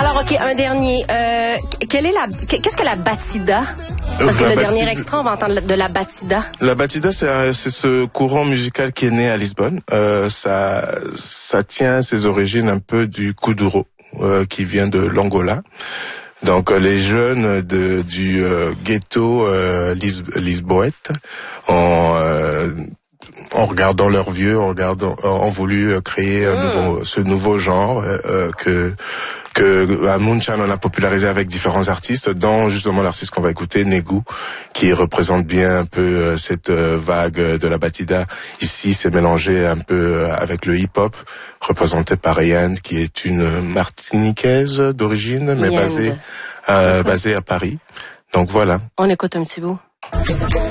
Alors, OK, un dernier. Qu'est-ce que la batida? Parce que le dernier extrait, on va entendre de la batida. La batida, c'est ce courant musical qui est né à Lisbonne. Ça tient ses origines un peu du kuduro, qui vient de l'Angola. Donc les jeunes du ghetto lisboète en regardant leurs vieux, ont voulu créer ce nouveau genre que Moonshine en a popularisé avec différents artistes, dont justement l'artiste qu'on va écouter, Negu, qui représente bien un peu cette vague de la batida. Ici, c'est mélangé un peu avec le hip-hop, représenté par Yann, qui est une martiniquaise d'origine, mais basée à Paris. Donc voilà. On écoute un petit bout.